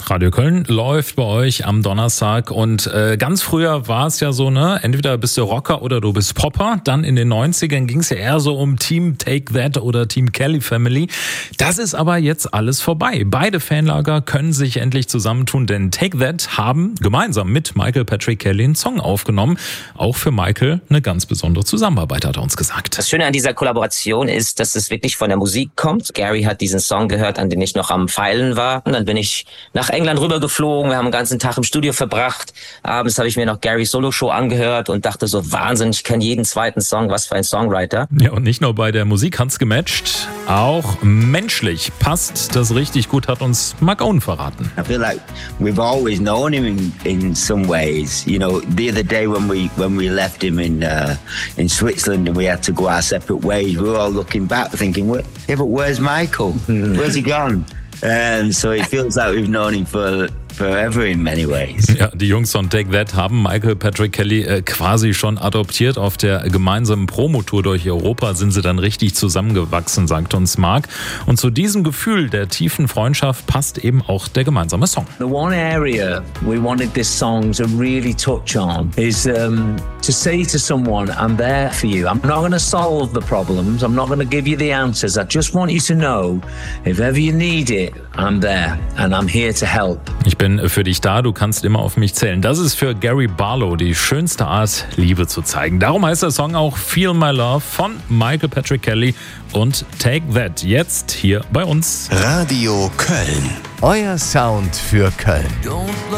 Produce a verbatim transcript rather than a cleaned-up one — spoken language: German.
Radio Köln läuft bei euch am Donnerstag und äh, ganz früher war es ja so, ne, entweder bist du Rocker oder du bist Popper. Dann in den neunzigern ging es ja eher so um Team Take That oder Team Kelly Family. Das ist aber jetzt alles vorbei. Beide Fanlager können sich endlich zusammentun, denn Take That haben gemeinsam mit Michael Patrick Kelly einen Song aufgenommen. Auch für Michael eine ganz besondere Zusammenarbeit, hat er uns gesagt. Das Schöne an dieser Kollaboration ist, dass es wirklich von der Musik kommt. Gary hat diesen Song gehört, an den ich noch am Feilen war. Und dann bin ich nach England rübergeflogen. Wir haben den ganzen Tag im Studio verbracht. Abends habe ich mir noch Garys Solo-Show angehört und dachte so, Wahnsinn, ich kenne jeden zweiten Song, was für ein Songwriter. Ja, und nicht nur bei der Musik hat's gematcht, auch menschlich passt das richtig gut, hat uns Mark Owen verraten. I feel like we've always known him in, in some ways. You know, the other day when we when we left him in uh, in Switzerland and we had to go our separate ways, we were all looking back thinking, yeah, but where's Michael? Where's he gone? And so it feels like we've known him for forever in many ways. Ja, die Jungs von Take That haben Michael Patrick Kelly äh, quasi schon adoptiert. Auf der gemeinsamen Promotour durch Europa sind sie dann richtig zusammengewachsen, sagt uns Mark. Und zu diesem Gefühl der tiefen Freundschaft passt eben auch der gemeinsame Song. The one area we wanted this song to really touch on is um, to say to someone, I'm there for you. I'm not going to solve the problems. I'm not going to give you the answers. I just want you to know, if ever you need it, I'm there and I'm here to help. Ich bin für dich da, du kannst immer auf mich zählen. Das ist für Gary Barlow die schönste Art, Liebe zu zeigen. Darum heißt der Song auch Feel My Love von Michael Patrick Kelly und Take That. Jetzt hier bei uns. Radio Köln. Euer Sound für Köln.